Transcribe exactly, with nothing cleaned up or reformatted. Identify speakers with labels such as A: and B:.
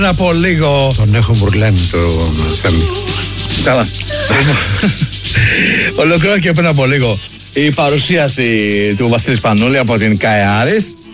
A: Πριν από λίγο.
B: Τον έχω μπουρλάνει το Σάμι.
A: Καλά. Ολοκληρώθηκε πριν από λίγο η παρουσίαση του Βασίλη Σπανούλη από την ΚΑΕ Άρης.